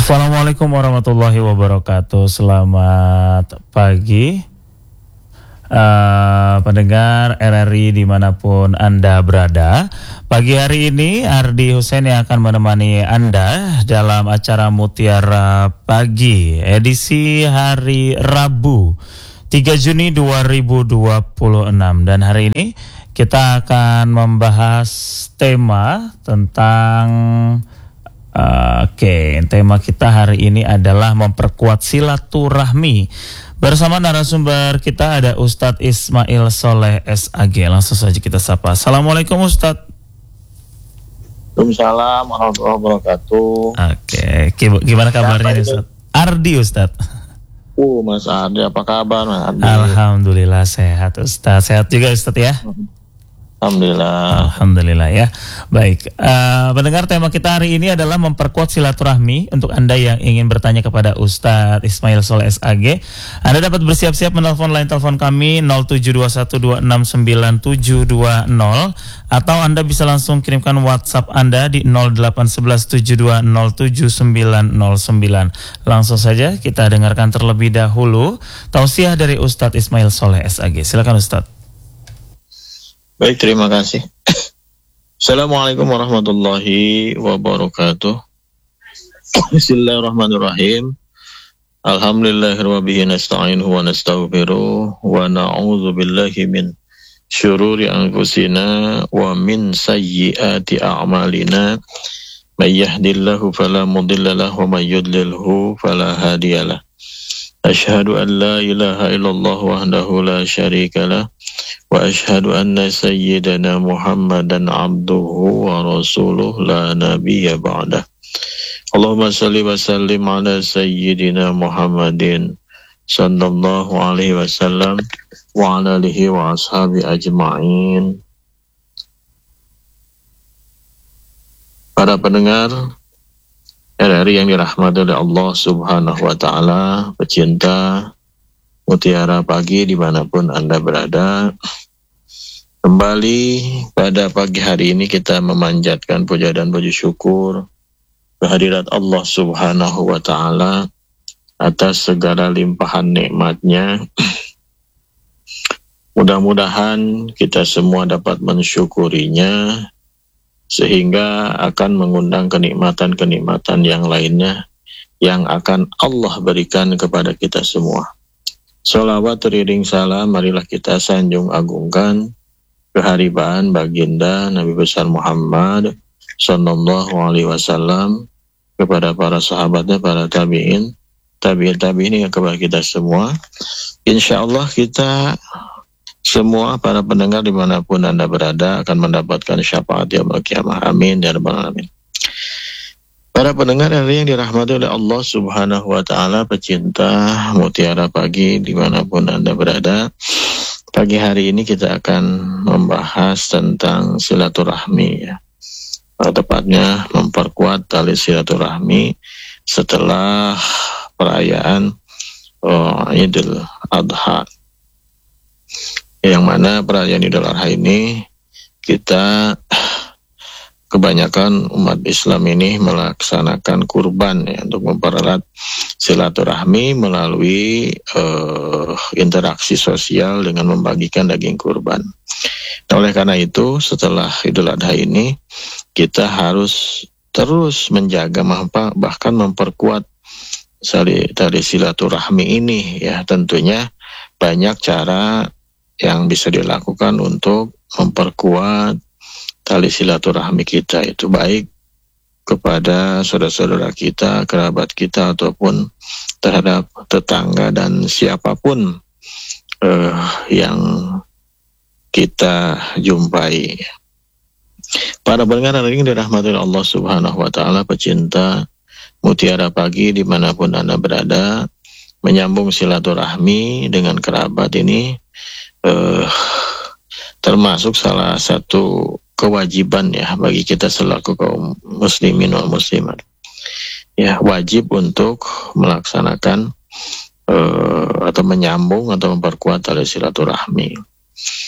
Assalamualaikum warahmatullahi wabarakatuh. Selamat pagi pendengar RRI dimanapun Anda berada. Pagi hari ini Ardi Hussein yang akan menemani Anda dalam acara Mutiara Pagi edisi hari Rabu 3 Juni 2026. Dan hari ini kita akan membahas tema tentang tema kita hari ini adalah memperkuat silaturahmi. Bersama narasumber kita ada Ustadz Ismail Soleh SAG. Langsung saja kita sapa. Assalamualaikum Ustadz. Waalaikumsalam warahmatullahi wabarakatuh. Gimana kabarnya Ustadz? Ardi Ustadz. Mas Ardi, apa kabar Mas Ardi? Alhamdulillah sehat Ustadz. Sehat juga Ustadz ya? Alhamdulillah ya. Baik, pendengar, tema kita hari ini adalah memperkuat silaturahmi. Untuk Anda yang ingin bertanya kepada Ustadz Ismail Soleh SAG, Anda dapat bersiap-siap menelpon line telepon kami 0721269720, atau Anda bisa langsung kirimkan WhatsApp Anda di 081172079909. Langsung saja kita dengarkan terlebih dahulu tausiah dari Ustadz Ismail Soleh SAG. Silakan Ustadz. Baik, terima kasih. Assalamualaikum warahmatullahi wabarakatuh. Bismillahirrahmanirrahim. Alhamdulillahirabbihi nasta'inuhu wa nastaghfiruh wa na'udzu billahi min syururi anfusina wa min sayyiati a'malina. May yahdihillahu fala mudilla lahu wa may yudlilhu fala hadiyalah. Asyhadu an la ilaha illallah wahdahu la syarika lah wa asyhadu anna sayyidana Muhammadan abduhu wa rasuluh la nabiyya ba'dah. Allahumma salli wa sallim ala sayyidina Muhammadin sallallahu alaihi wasallam wa ala alihi wa ashabi ajma'in. Para pendengar RRI yang dirahmati oleh Allah Subhanahu wa Ta'ala, pecinta Mutiara Pagi dimanapun Anda berada, kembali pada pagi hari ini kita memanjatkan puja dan puji syukur kehadirat Allah Subhanahu wa Ta'ala atas segala limpahan nikmat-Nya. Mudah-mudahan kita semua dapat mensyukurinya, sehingga akan mengundang kenikmatan-kenikmatan yang lainnya yang akan Allah berikan kepada kita semua. Sholawat teriring salam, marilah kita sanjung agungkan keharibaan baginda Nabi besar Muhammad sallallahu alaihi wasallam, kepada para sahabatnya, para tabi'in yang kepada kita semua. Insyaallah kita semua para pendengar dimanapun Anda berada akan mendapatkan syafaat yaumil qiyamah. Amin ya rabbal alamin. Para pendengar yang dirahmati oleh Allah Subhanahu wa Ta'ala, pecinta Mutiara Pagi dimanapun Anda berada, pagi hari ini kita akan membahas tentang silaturahmi ya. Tepatnya memperkuat tali silaturahmi setelah perayaan Idul Adha, yang mana perayaan Idul Adha ini kita kebanyakan umat Islam ini melaksanakan kurban ya, untuk mempererat silaturahmi melalui interaksi sosial dengan membagikan daging kurban. Nah, oleh karena itu setelah Idul Adha ini kita harus terus menjaga, bahkan memperkuat tali silaturahmi ini ya. Tentunya banyak cara yang bisa dilakukan untuk memperkuat tali silaturahmi kita, itu baik kepada saudara-saudara kita, kerabat kita, ataupun terhadap tetangga dan siapapun yang kita jumpai. Para pendengar yang dirahmati Allah Subhanahu wa Ta'ala, pecinta Mutiara Pagi dimanapun Anda berada, menyambung silaturahmi dengan kerabat ini termasuk salah satu kewajiban ya bagi kita selaku kaum muslimin wal muslimat. Ya, wajib untuk melaksanakan atau menyambung atau memperkuat tali silaturahmi.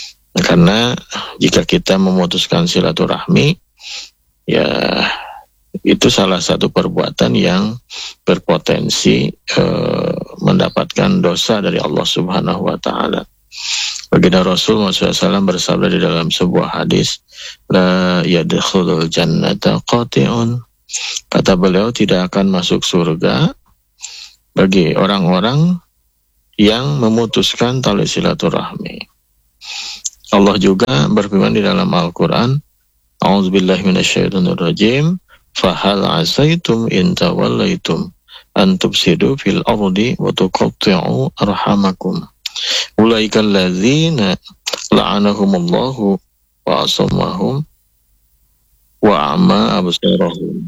Karena jika kita memutuskan silaturahmi, ya itu salah satu perbuatan yang berpotensi mendapatkan dosa dari Allah Subhanahu wa taala. Baginda Rasul SAW bersabda di dalam sebuah hadis, la yadkhulul jannata qati'un. Kata beliau, tidak akan masuk surga bagi orang-orang yang memutuskan tali silaturahmi. Allah juga berfirman di dalam Al-Quran, a'udzubillahi minasyaitonirrajim, fahal asaitum in tawallaitum an tufsidu fil ardi wa tuqatti'u arhamakum ulaika alladzina la'anahumullahu wa asammahum wa a'ma absarahum.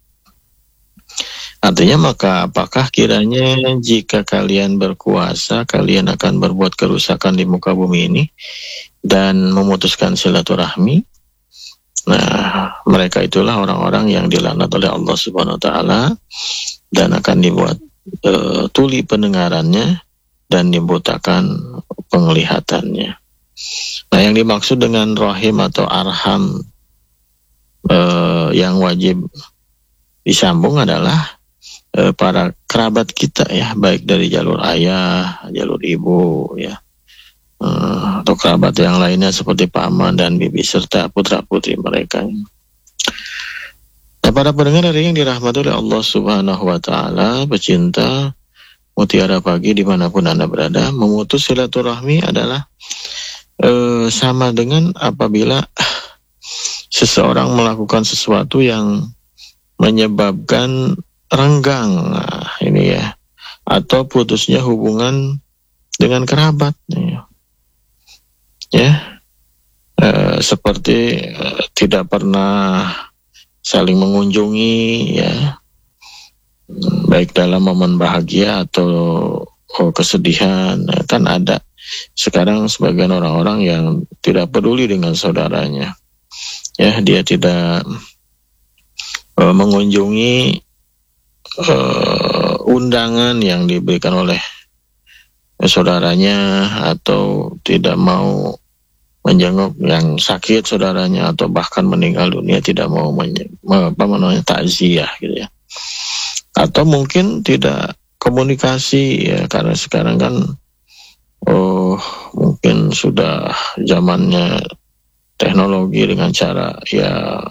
Artinya, maka apakah kiranya jika kalian berkuasa, kalian akan berbuat kerusakan di muka bumi ini dan memutuskan silaturahmi? Nah, mereka itulah orang-orang yang dilaknat oleh Allah Subhanahu wa taala dan akan dibuat tuli pendengarannya dan dibutakan penglihatannya. Nah, yang dimaksud dengan rahim atau arham yang wajib disambung adalah para kerabat kita ya, baik dari jalur ayah, jalur ibu ya, atau kerabat yang lainnya seperti paman dan bibi serta putra-putri mereka. Nah, para pendengar hari yang dirahmati oleh Allah Subhanahu wa taala, pecinta Mutiara Pagi dimanapun Anda berada, memutus silaturahmi adalah sama dengan apabila seseorang melakukan sesuatu yang menyebabkan renggang, nah, ini ya, atau putusnya hubungan dengan kerabat ya, seperti tidak pernah saling mengunjungi ya, baik dalam momen bahagia atau kesedihan. Kan ada sekarang sebagian orang-orang yang tidak peduli dengan saudaranya ya, dia tidak mengunjungi undangan yang diberikan oleh saudaranya, atau tidak mau menjenguk yang sakit saudaranya, atau bahkan meninggal dunia tidak mau takziah gitu ya, atau mungkin tidak komunikasi ya, karena sekarang kan mungkin sudah zamannya teknologi dengan cara ya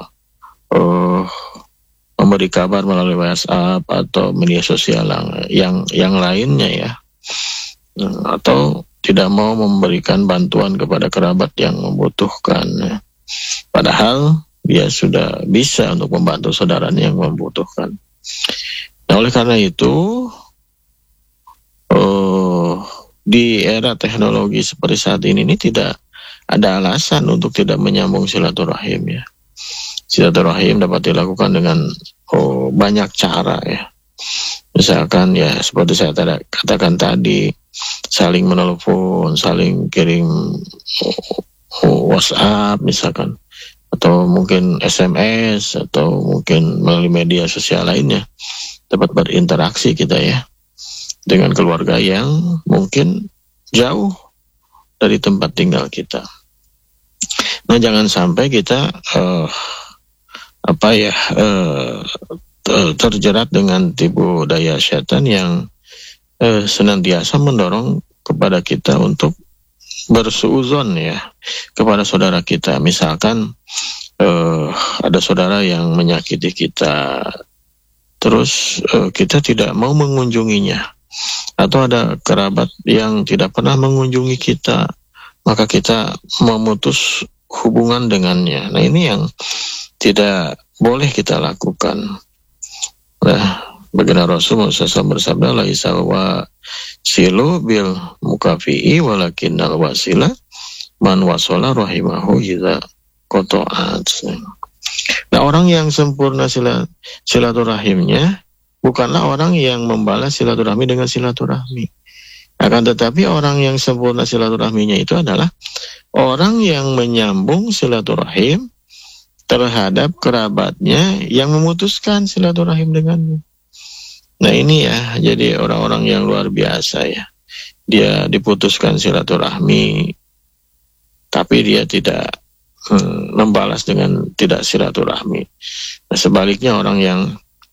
memberi kabar melalui WhatsApp atau media sosial yang lainnya ya, atau tidak mau memberikan bantuan kepada kerabat yang membutuhkan ya. Padahal dia sudah bisa untuk membantu saudaranya yang membutuhkan. Nah, oleh karena itu di era teknologi seperti saat ini tidak ada alasan untuk tidak menyambung silaturahim ya. Silaturahim dapat dilakukan dengan banyak cara ya. Misalkan ya seperti saya katakan tadi, saling menelepon, saling kirim WhatsApp misalkan, atau mungkin SMS, atau mungkin melalui media sosial lainnya, dapat berinteraksi kita ya dengan keluarga yang mungkin jauh dari tempat tinggal kita. Nah, jangan sampai kita terjerat dengan tipu daya setan yang senantiasa mendorong kepada kita untuk bersuuzon ya kepada saudara kita. Misalkan ada saudara yang menyakiti kita, terus kita tidak mau mengunjunginya, atau ada kerabat yang tidak pernah mengunjungi kita, maka kita memutus hubungan dengannya. Nah, ini yang tidak boleh kita lakukan. Nah, baginda Rasul SAW bersabda, laisa wa silu bil mukafi'i walakinnal wasila man wasala rahimahu idza qata'at. Nah, orang yang sempurna silaturahimnya bukanlah orang yang membalas silaturahmi dengan silaturahmi. Akan tetapi orang yang sempurna silaturahminya itu adalah orang yang menyambung silaturahim terhadap kerabatnya yang memutuskan silaturahim dengannya. Nah, ini ya, jadi orang-orang yang luar biasa ya. Dia diputuskan silaturahmi, tapi dia tidak membalas dengan tidak silaturahmi. Nah, sebaliknya orang yang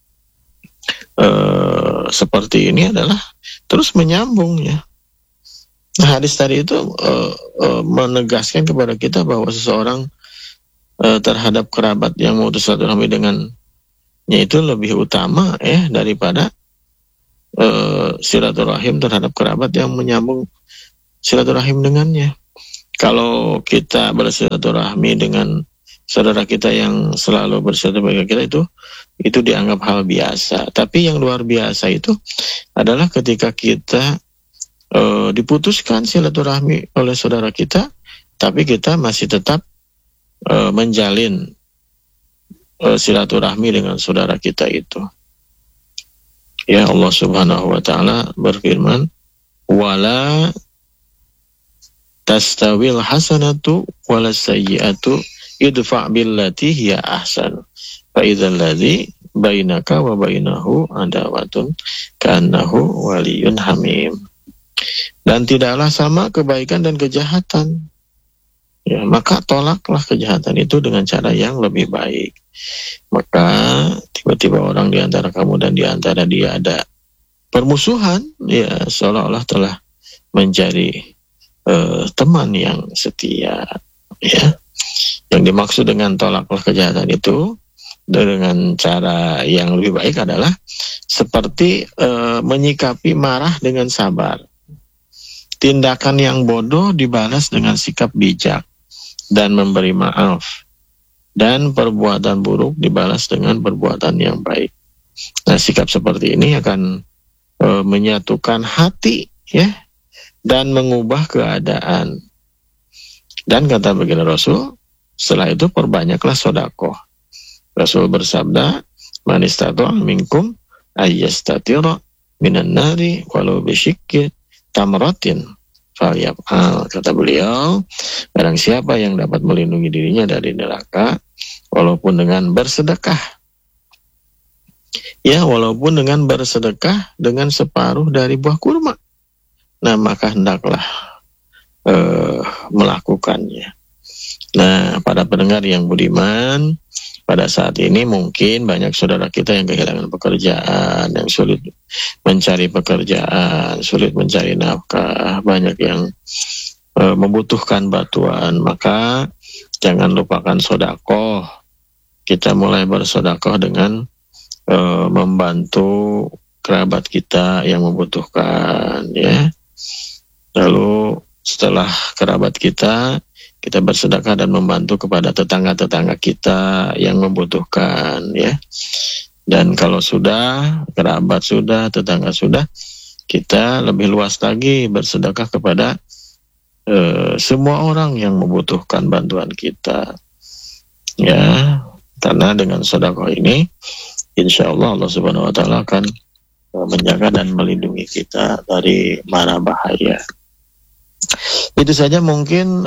seperti ini adalah terus menyambung ya. Nah, hadis tadi itu menegaskan kepada kita bahwa seseorang terhadap kerabat yang memutus silaturahmi dengannya itu lebih utama daripada silaturahim terhadap kerabat yang menyambung silaturahim dengannya. Kalau kita bersilaturahmi dengan saudara kita yang selalu bersilaturahmi dengan kita, itu dianggap hal biasa. Tapi yang luar biasa itu adalah ketika kita diputuskan silaturahmi oleh saudara kita, tapi kita masih tetap menjalin silaturahmi dengan saudara kita itu. Ya, Allah Subhanahu wa taala berfirman, wala tastawil hasanatu wala sayyi'atu idfa' billati hiya ahsan fa idzal ladzi bainaka wa bainahu adawatun ka'annahu waliyyun hamim. Dan tidaklah sama kebaikan dan kejahatan. Ya, maka tolaklah kejahatan itu dengan cara yang lebih baik. Maka tiba-tiba orang di antara kamu dan di antara dia ada permusuhan, ya seolah-olah telah menjadi teman yang setia, ya. Yang dimaksud dengan tolaklah kejahatan itu dengan cara yang lebih baik adalah seperti menyikapi marah dengan sabar. Tindakan yang bodoh dibalas dengan sikap bijak dan memberi maaf. Dan perbuatan buruk dibalas dengan perbuatan yang baik. Nah, sikap seperti ini akan menyatukan hati, ya, dan mengubah keadaan. Dan kata baginda Rasul, setelah itu perbanyaklah sedekah. Rasul bersabda, man istata'a minkum ayyastatira minan nari walau bisyikki tamratin falyaf'al. Kata beliau, barang siapa yang dapat melindungi dirinya dari neraka walaupun dengan bersedekah, ya, walaupun dengan bersedekah dengan separuh dari buah kurma, nah maka hendaklah melakukannya. Nah, para pendengar yang budiman, pada saat ini mungkin banyak saudara kita yang kehilangan pekerjaan, yang sulit mencari pekerjaan, sulit mencari nafkah, banyak yang membutuhkan bantuan. Maka jangan lupakan sedekah. Kita mulai bersedekah dengan membantu kerabat kita yang membutuhkan, ya. Lalu setelah kerabat kita bersedekah dan membantu kepada tetangga-tetangga kita yang membutuhkan, ya. Dan kalau sudah kerabat sudah, tetangga sudah, kita lebih luas lagi bersedekah kepada semua orang yang membutuhkan bantuan kita, ya. Karena dengan sedekah ini, insya Allah Allah Subhanahu Wa Taala akan menjaga dan melindungi kita dari mara bahaya. Itu saja mungkin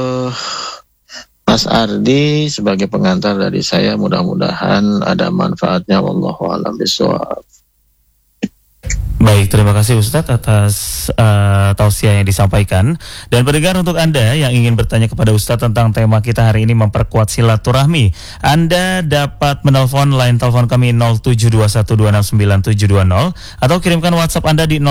Mas Ardi sebagai pengantar dari saya, mudah-mudahan ada manfaatnya. Wallahu a'lam bishawab. Baik, terima kasih Ustadz atas tausiah yang disampaikan. Dan pendengar, untuk Anda yang ingin bertanya kepada Ustadz tentang tema kita hari ini, memperkuat silaturahmi, Anda dapat menelpon line telepon kami 07126699720 atau kirimkan WhatsApp Anda di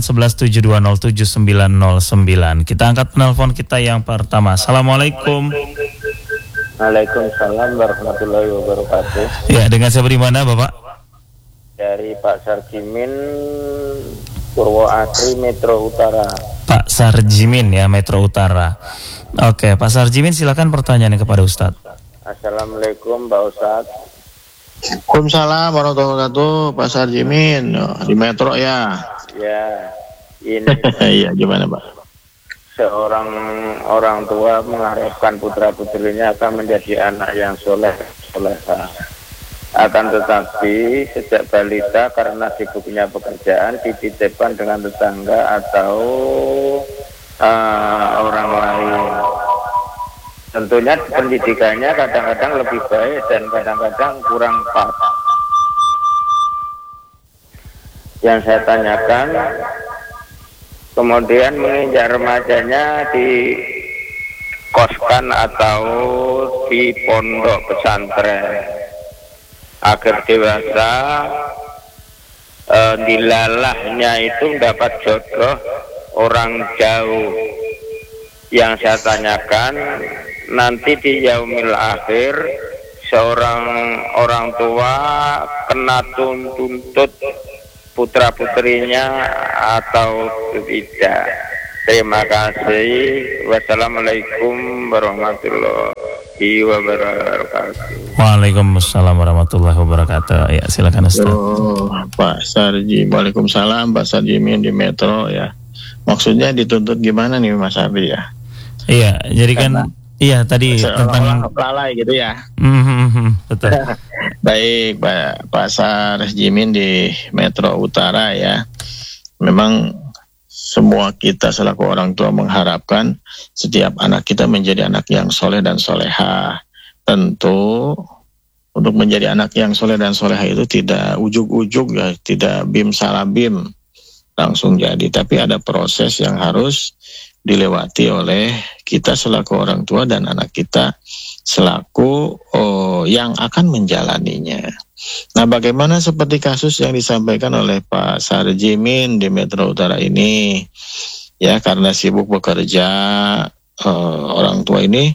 08117207909. Kita angkat penelpon kita yang pertama. Assalamualaikum. Waalaikumsalam warahmatullahi wabarakatuh. Ya, dengan siapa di mana, Bapak? Dari Pak Sarjimin, Purwoasri, Metro Utara. Pak Sarjimin, ya, Metro Utara. Oke, Pak Sarjimin, silakan pertanyaannya kepada Ustadz. Assalamualaikum Pak Ustadz. Waalaikumsalam warahmatullahi wabarakatuh. Pak Sarjimin, di Metro, ya. Ya, ini Iya, gimana Pak? seorang orang tua mengharapkan putra-putrinya akan menjadi anak yang solehah. Akan tetapi sejak balita karena sibuknya pekerjaan dititipkan dengan tetangga atau orang lain. Tentunya pendidikannya kadang-kadang lebih baik dan kadang-kadang kurang pas. Yang saya tanyakan, kemudian menginjak remajanya di koskan ponakan atau di pondok pesantren agar dewasa dilalahnya itu mendapat jodoh orang jauh. Yang saya tanyakan, nanti di yaumil akhir seorang orang tua kena tuntut putra putrinya atau tidak. Terima kasih. Wassalamualaikum warahmatullahi wabarakatuh. Waalaikumsalam warahmatullahi wabarakatuh. Ya, silakan Ustaz. Pak Sarji, waalaikumsalam Pak Sarjimin di Metro ya. Maksudnya dituntut gimana nih Mas Ardi ya? Iya, jadi kan iya tadi tentang lalai gitu ya. Betul. Baik, Pak Sarjimin di Metro Utara ya. Memang semua kita selaku orang tua mengharapkan setiap anak kita menjadi anak yang soleh dan soleha. Tentu untuk menjadi anak yang soleh dan soleha itu tidak ujug-ujug ya, tidak bim salabim langsung jadi, tapi ada proses yang harus dilewati oleh kita selaku orang tua dan anak kita selaku yang akan menjalaninya. Nah, bagaimana seperti kasus yang disampaikan oleh Pak Sarjimin di Metro Utara ini, ya karena sibuk bekerja, orang tua ini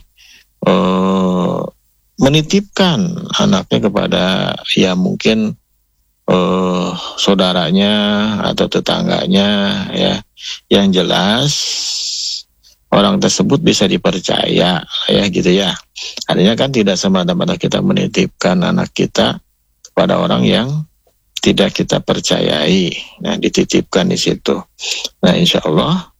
menitipkan anaknya kepada ya mungkin saudaranya atau tetangganya ya, yang jelas orang tersebut bisa dipercaya ya gitu ya. Artinya kan tidak semata-mata kita menitipkan anak kita kepada orang yang tidak kita percayai. Nah, dititipkan di situ. Nah, insya Allah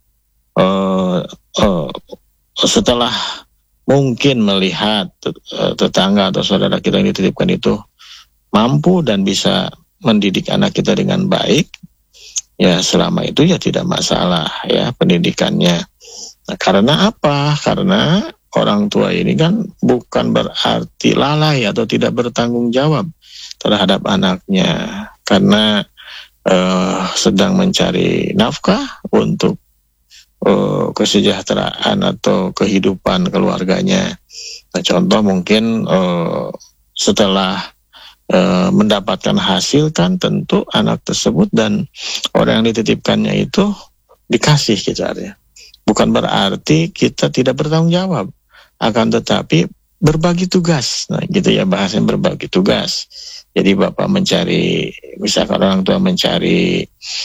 setelah mungkin melihat tetangga atau saudara kita yang dititipkan itu mampu dan bisa mendidik anak kita dengan baik, ya selama itu ya tidak masalah ya pendidikannya. Nah, karena apa? Karena orang tua ini kan bukan berarti lalai atau tidak bertanggung jawab terhadap anaknya, karena sedang mencari nafkah untuk kesejahteraan atau kehidupan keluarganya. Nah, contoh mungkin setelah mendapatkan hasil kan tentu anak tersebut dan orang yang dititipkannya itu dikasih gitu artinya. Bukan berarti kita tidak bertanggung jawab, akan tetapi berbagi tugas. Nah gitu ya bahasanya, berbagi tugas. Jadi bapak mencari, misalkan orang tua mencari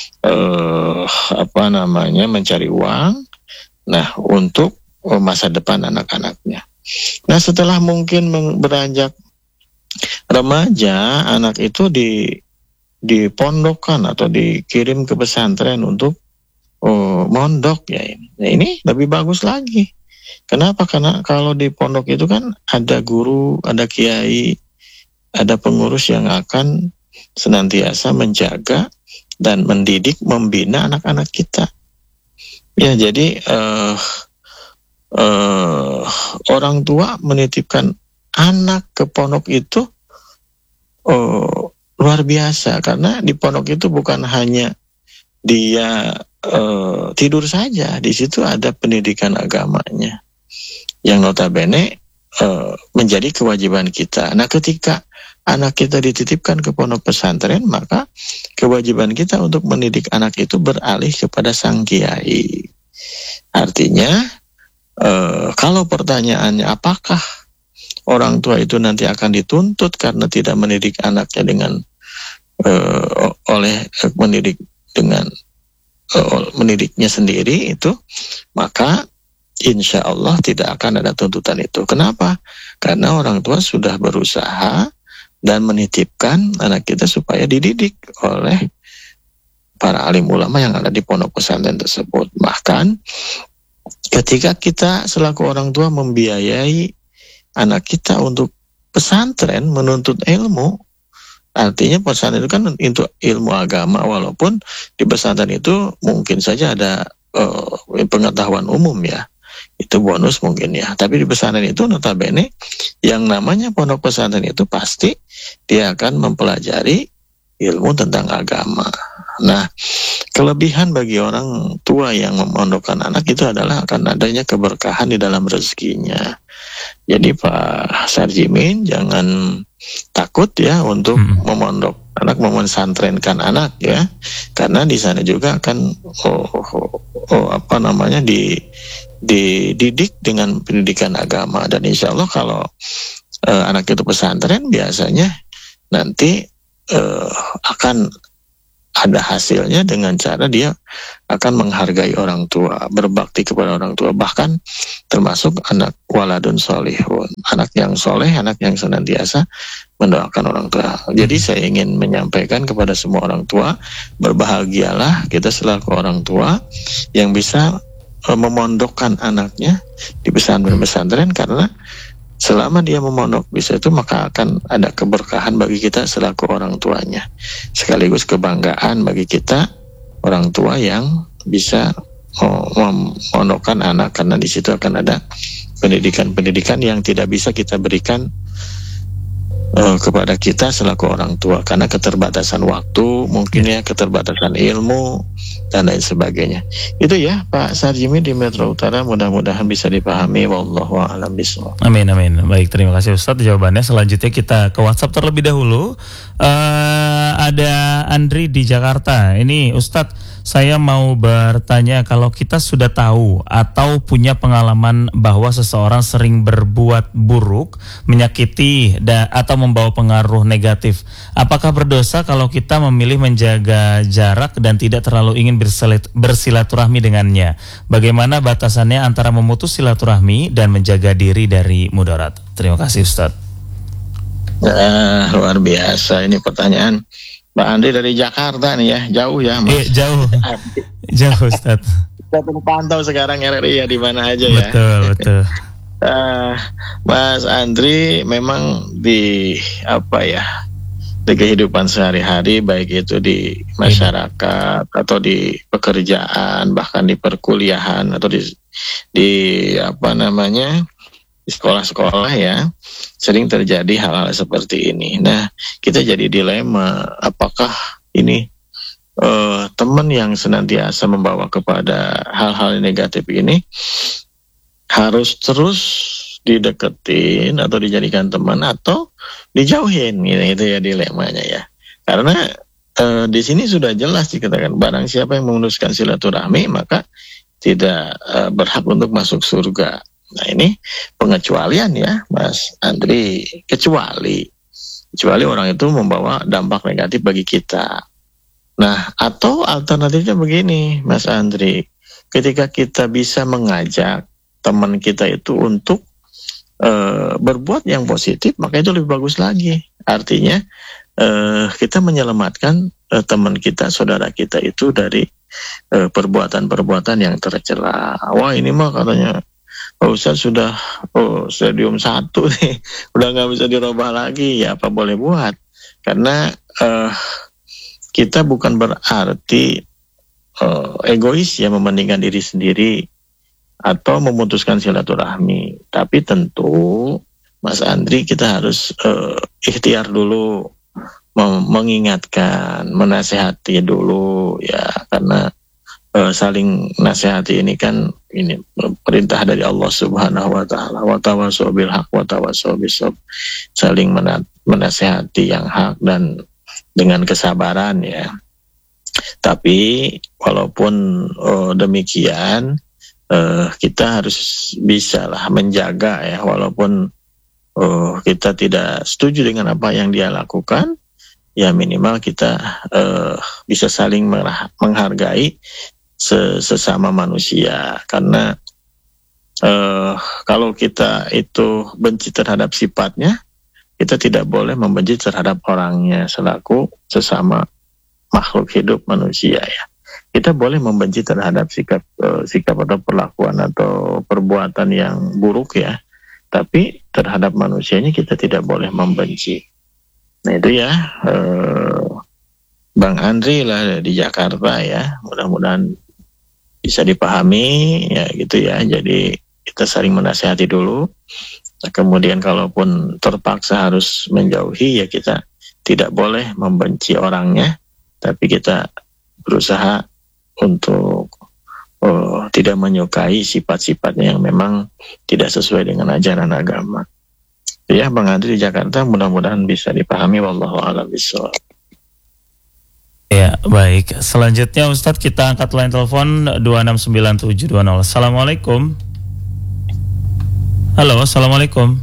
mencari uang, nah untuk masa depan anak-anaknya. Nah setelah mungkin beranjak remaja, anak itu dipondokkan atau dikirim ke pesantren untuk mondok ya ini. Nah ini lebih bagus lagi. Kenapa? Karena kalau di pondok itu kan ada guru, ada kiai, ada pengurus yang akan senantiasa menjaga dan mendidik, membina anak-anak kita. Ya jadi orang tua menitipkan anak ke pondok itu luar biasa, karena di pondok itu bukan hanya dia tidur saja, di situ ada pendidikan agamanya yang notabene menjadi kewajiban kita. Nah ketika anak kita dititipkan ke pondok pesantren, maka kewajiban kita untuk mendidik anak itu beralih kepada sang kiai. Artinya kalau pertanyaannya apakah orang tua itu nanti akan dituntut karena tidak mendidik anaknya dengan mendidiknya sendiri itu, maka insya Allah tidak akan ada tuntutan itu. Kenapa? Karena orang tua sudah berusaha dan menitipkan anak kita supaya dididik oleh para alim ulama yang ada di pondok pesantren tersebut. Bahkan ketika kita selaku orang tua membiayai anak kita untuk pesantren menuntut ilmu, artinya pesantren itu kan untuk ilmu agama, walaupun di pesantren itu mungkin saja ada pengetahuan umum ya, itu bonus mungkin ya. Tapi di pesantren itu notabene yang namanya pondok pesantren itu pasti dia akan mempelajari ilmu tentang agama. Nah, kelebihan bagi orang tua yang memondokkan anak itu adalah akan adanya keberkahan di dalam rezekinya. Jadi Pak Sarjimin jangan takut ya untuk memondok anak, memensantrenkan anak ya, karena di sana juga akan dididik dengan pendidikan agama. Dan insya Allah kalau anak itu pesantren biasanya nanti akan ada hasilnya dengan cara dia akan menghargai orang tua, berbakti kepada orang tua, bahkan termasuk anak waladun solihun, anak yang soleh, anak yang senantiasa mendoakan orang tua. Jadi saya ingin menyampaikan kepada semua orang tua, berbahagialah kita selaku orang tua yang bisa memondokkan anaknya di pesantren-pesantren, karena selama dia memondok bisa itu maka akan ada keberkahan bagi kita selaku orang tuanya, sekaligus kebanggaan bagi kita orang tua yang bisa memondokkan anak, karena di situ akan ada pendidikan-pendidikan yang tidak bisa kita berikan kepada kita selaku orang tua karena keterbatasan waktu, mungkin ya keterbatasan ilmu dan lain sebagainya. Itu ya Pak Sarjimi di Metro Utara, mudah-mudahan bisa dipahami. Wallahu a'lam bishawab. Amin amin. Baik, terima kasih Ustadz jawabannya. Selanjutnya kita ke WhatsApp terlebih dahulu. Ada Andri di Jakarta. Ini Ustadz, saya mau bertanya, kalau kita sudah tahu atau punya pengalaman bahwa seseorang sering berbuat buruk, menyakiti atau membawa pengaruh negatif, apakah berdosa kalau kita memilih menjaga jarak dan tidak terlalu ingin bersilaturahmi dengannya? Bagaimana batasannya antara memutus silaturahmi dan menjaga diri dari mudarat? Terima kasih Ustadz. Luar biasa ini pertanyaan. Mbak Andri dari Jakarta nih ya, jauh ya Mas. Jauh Ustadz. Kita terpantau sekarang RRI ya di mana aja ya. Betul. Mas Andri memang di kehidupan sehari-hari, baik itu di masyarakat atau di pekerjaan, bahkan di perkuliahan atau di sekolah-sekolah ya, sering terjadi hal-hal seperti ini. Nah, kita jadi dilema, apakah ini teman yang senantiasa membawa kepada hal-hal negatif ini harus terus dideketin atau dijadikan teman atau dijauhin, gitu ya dilemanya ya. Karena di sini sudah jelas dikatakan barang siapa yang memutuskan silaturahmi maka tidak berhak untuk masuk surga. Nah ini pengecualian ya Mas Andri, kecuali orang itu membawa dampak negatif bagi kita. Nah atau alternatifnya begini Mas Andri, ketika kita bisa mengajak teman kita itu untuk berbuat yang positif, maka itu lebih bagus lagi. Artinya kita menyelamatkan teman kita, saudara kita itu dari perbuatan-perbuatan yang tercela. Wah ini mah katanya Pak Ustadz sudah stadium 1 nih, udah nggak bisa dirubah lagi. Ya apa boleh buat, karena kita bukan berarti egois ya, mementingkan diri sendiri atau memutuskan silaturahmi. Tapi tentu Mas Andri kita harus ikhtiar dulu, mengingatkan, menasehati dulu ya, karena saling nasihati ini kan ini perintah dari Allah Subhanahu wa taala, wa tawassaw bil haq wa tawassaw bis sabr, saling menasihati yang hak dan dengan kesabaran ya. Tapi walaupun demikian kita harus bisalah menjaga ya, walaupun kita tidak setuju dengan apa yang dia lakukan, ya minimal kita bisa saling menghargai sesama manusia. Karena kalau kita itu benci terhadap sifatnya, kita tidak boleh membenci terhadap orangnya selaku sesama makhluk hidup manusia ya. Kita boleh membenci terhadap sikap atau perlakuan atau perbuatan yang buruk ya, tapi terhadap manusianya kita tidak boleh membenci. Nah itu ya Bang Andri lah di Jakarta ya, mudah-mudahan bisa dipahami ya gitu ya. Jadi kita saling menasihati dulu, nah, kemudian kalaupun terpaksa harus menjauhi ya kita tidak boleh membenci orangnya, tapi kita berusaha tidak menyukai sifat-sifatnya yang memang tidak sesuai dengan ajaran agama. Ya, Bang Andri di Jakarta, mudah-mudahan bisa dipahami. Wallahu a'lam bishawab. Ya, baik. Selanjutnya Ustadz, kita angkat line telepon 269720. Assalamualaikum. Halo, assalamualaikum.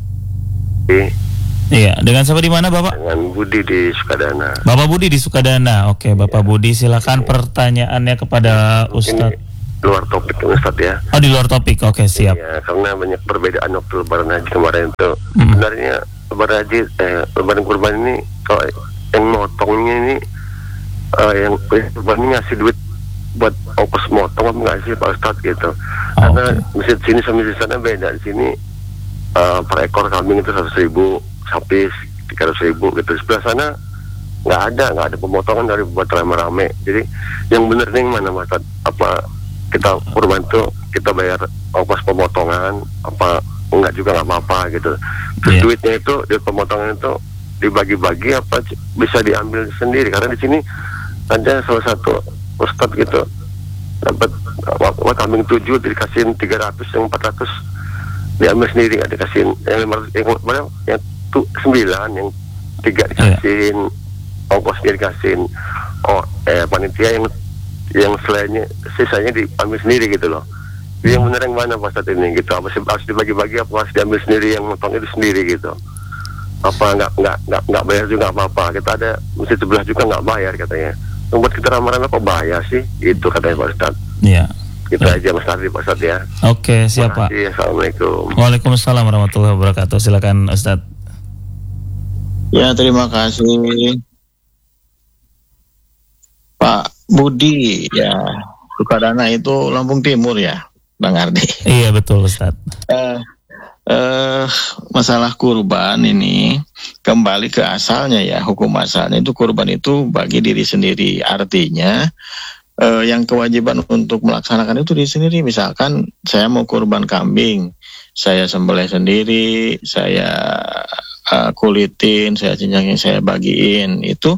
Iya, dengan siapa di mana Bapak? Dengan Budi di Sukadana. Bapak Budi di Sukadana. Oke, Bapak Budi, silakan pertanyaannya kepada Ustadz. Luar topik Ustadz ya. Oh, di luar topik. Oke, siap. Ya, karena banyak perbedaan waktu lebaran haji kemarin itu. Sebenarnya lebaran kurban ini, kalau yang motongnya ini yang kurban ini ngasih duit buat ongkos motong apa nggak sih Pak Ustadz gitu. Karena di sini sama di sana beda. Di sini per ekor kambing itu 100.000, sapi 300.000 gitu. Sebelah sana nggak ada pemotongan dari buat rame-rame. Jadi yang benar nih yang mana Mas Ustadz? Apa kita kurban tuh kita bayar ongkos pemotongan apa enggak juga nggak apa-apa gitu. Terus duitnya itu duit pemotongan itu dibagi-bagi apa bisa diambil sendiri, karena di sini ada salah satu ustadz gitu dapat kambing 7 dikasihin 300, yang 400 diambil sendiri, nggak dikasihin yang 500, yang 9, yang 3 dikasihin ongkosnya, dikasihin panitia, yang selainnya sisanya diambil sendiri gitu loh. Jadi yang benar yang mana Pak Ustadz ini gitu? Apa harus dibagi-bagi, apa harus diambil sendiri, yang motong itu sendiri gitu? Apa nggak bayar juga apa-apa? Kita ada masjid sebelah juga nggak bayar katanya. Buat kita ramalan apa bayar sih? Itu katanya Pak Ustadz. Iya. Gitu aja Mas Ardi Pak Ustadz ya. Oke, siap Pak. Assalamualaikum. Waalaikumsalam warahmatullahi wabarakatuh. Silakan Ustadz. Ya, terima kasih Pak Budi. Ya, Sukadana itu Lampung Timur ya, Bang Ardi. Iya betul Ustadz. Masalah kurban ini kembali ke asalnya ya, hukum asalnya itu kurban itu bagi diri sendiri. Artinya yang kewajiban untuk melaksanakan itu diri sendiri. Misalkan saya mau kurban kambing, saya sembelih sendiri, saya kulitin, saya cincangin, saya bagiin. Itu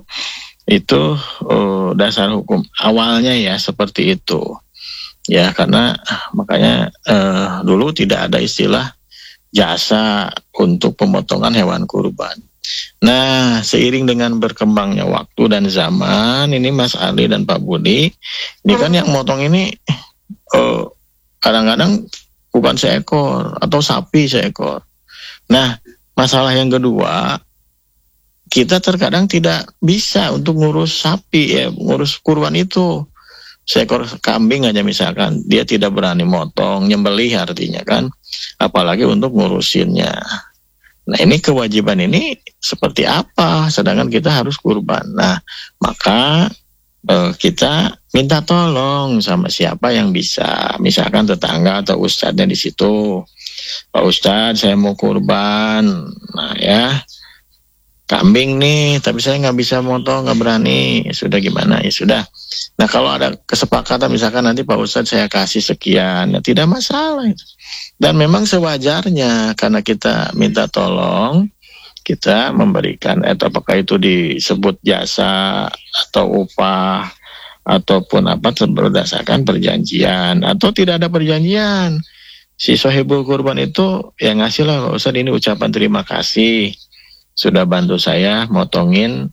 dasar hukum awalnya ya, seperti itu ya. Karena makanya dulu tidak ada istilah jasa untuk pemotongan hewan kurban. Nah, seiring dengan berkembangnya waktu dan zaman, ini Mas Ali dan Pak Budi, ini kan yang motong ini kadang-kadang bukan seekor atau sapi seekor. Nah, masalah yang kedua, kita terkadang tidak bisa untuk ngurus sapi ya, ngurus kurban itu. Seekor kambing aja misalkan, dia tidak berani motong, nyembelih artinya kan, apalagi untuk ngurusinnya. Nah, ini kewajiban ini seperti apa, sedangkan kita harus kurban. Nah, maka kita minta tolong sama siapa yang bisa, misalkan tetangga atau ustadznya di situ. Pak Ustadz, saya mau kurban, nah ya, kambing nih, tapi saya nggak bisa motong, nggak berani. Ya sudah, gimana? Ya sudah. Nah, kalau ada kesepakatan, misalkan nanti Pak Ustadz saya kasih sekian, ya tidak masalah. Dan memang sewajarnya, karena kita minta tolong, kita memberikan, apakah itu disebut jasa atau upah, ataupun apa, berdasarkan perjanjian, atau tidak ada perjanjian. Si sohibul kurban itu yang ngasih lah, Pak Ustadz, ini ucapan terima kasih, sudah bantu saya motongin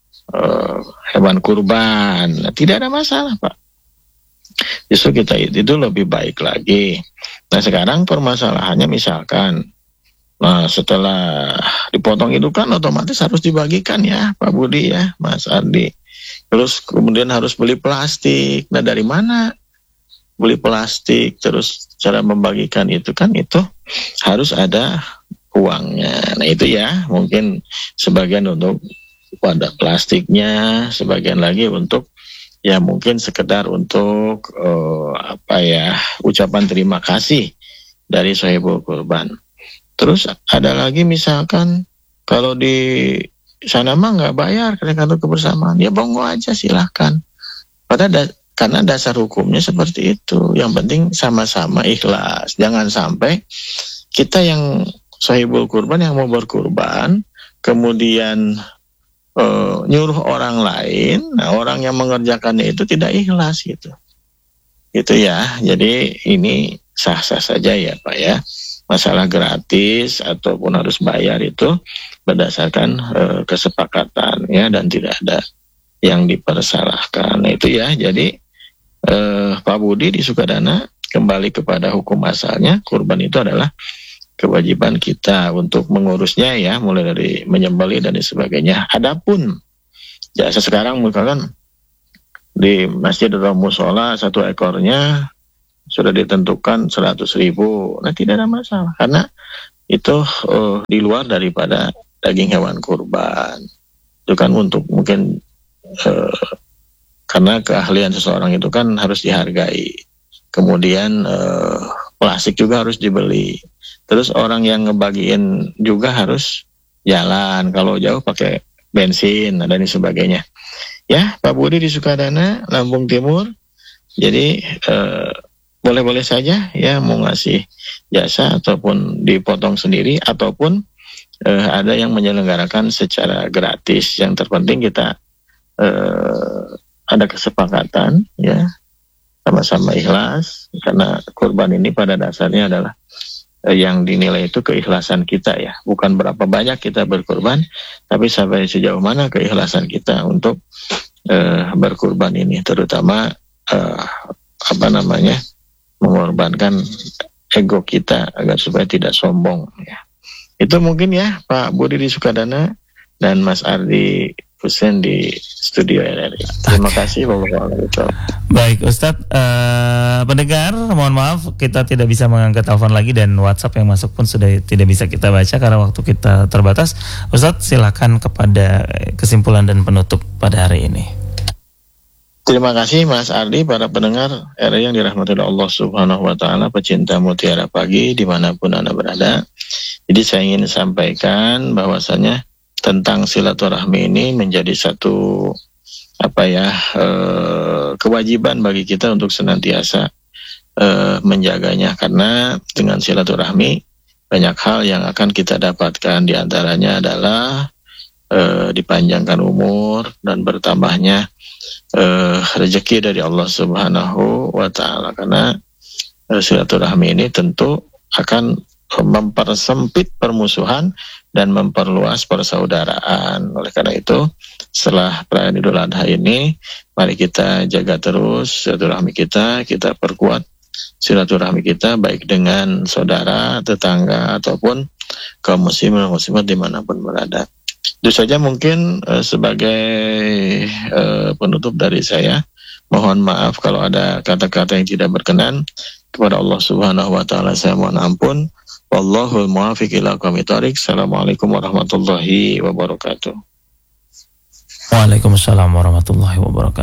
hewan kurban. Nah, tidak ada masalah Pak. Justru kita itu lebih baik lagi. Nah, sekarang permasalahannya misalkan, nah setelah dipotong itu kan otomatis harus dibagikan ya Pak Budi ya, Mas Ardi. Terus kemudian harus beli plastik. Nah, dari mana beli plastik? Terus cara membagikan itu kan, itu harus ada uangnya. Nah, itu ya, mungkin sebagian untuk wadah plastiknya, sebagian lagi untuk ya mungkin sekedar untuk ucapan terima kasih dari sohibul kurban. Terus ada lagi misalkan kalau di sana mah nggak bayar karena kebersamaan, ya bongo aja silahkan. Karena dasar hukumnya seperti itu. Yang penting sama-sama ikhlas. Jangan sampai kita yang sohibul kurban yang mau berkurban, kemudian nyuruh orang lain, nah orang yang mengerjakannya itu tidak ikhlas gitu. Gitu ya. Jadi ini sah-sah saja ya Pak ya. Masalah gratis ataupun harus bayar itu berdasarkan kesepakatan ya, dan tidak ada yang dipersalahkan. Nah itu ya. Jadi Pak Budi di Sukadana kembali kepada hukum asalnya, kurban itu adalah kewajiban kita untuk mengurusnya ya, mulai dari menyembelih dan sebagainya. Adapun jasa sekarang misalkan di masjid atau musola satu ekornya sudah ditentukan 100.000, nah tidak ada masalah karena itu di luar daripada daging hewan kurban. Itu kan untuk mungkin karena keahlian seseorang itu kan harus dihargai. Kemudian plastik juga harus dibeli. Terus orang yang ngebagiin juga harus jalan. Kalau jauh pakai bensin dan sebagainya. Ya, Pak Budi di Sukadana, Lampung Timur. Jadi boleh-boleh saja ya mau ngasih jasa ataupun dipotong sendiri ataupun ada yang menyelenggarakan secara gratis. Yang terpenting kita ada kesepakatan ya, sama-sama ikhlas, karena kurban ini pada dasarnya adalah yang dinilai itu keikhlasan kita ya, bukan berapa banyak kita berkurban, tapi sampai sejauh mana keikhlasan kita untuk berkurban ini, terutama mengorbankan ego kita agar supaya tidak sombong ya. Itu mungkin ya Pak Budi di Sukadana dan Mas Ardi Husein di studio RRI. Terima kasih Bapak. Baik Ustadz, pendengar mohon maaf kita tidak bisa mengangkat telepon lagi dan WhatsApp yang masuk pun sudah tidak bisa kita baca karena waktu kita terbatas. Ustadz silakan kepada kesimpulan dan penutup pada hari ini. Terima kasih Mas Ardi, para pendengar RRI yang dirahmati oleh Allah Subhanahu wa Ta'ala, pecinta Mutiara Pagi dimanapun Anda berada. Jadi saya ingin sampaikan bahwasanya tentang silaturahmi ini menjadi satu kewajiban bagi kita untuk senantiasa menjaganya, karena dengan silaturahmi banyak hal yang akan kita dapatkan. Di antaranya adalah dipanjangkan umur dan bertambahnya rezeki dari Allah Subhanahu wa Ta'ala, karena silaturahmi ini tentu akan mempersempit permusuhan dan memperluas persaudaraan. Oleh karena itu, setelah perayaan Idul Adha ini, mari kita jaga terus silaturahmi kita perkuat silaturahmi kita baik dengan saudara, tetangga ataupun kaum muslimin dan muslimat dimanapun berada. Itu saja mungkin sebagai penutup dari saya. Mohon maaf kalau ada kata-kata yang tidak berkenan. Kepada Allah Subhanahu wa Ta'ala saya mohon ampun. Wallahul muwaffiq ila aqwamit thoriq. Assalamualaikum warahmatullahi wabarakatuh. Waalaikumsalam warahmatullahi wabarakatuh.